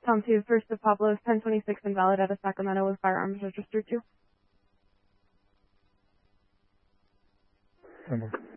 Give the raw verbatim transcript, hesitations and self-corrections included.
Tom two, First of Pablos, ten twenty-six, invalid out of Sacramento with firearms registered to. Number.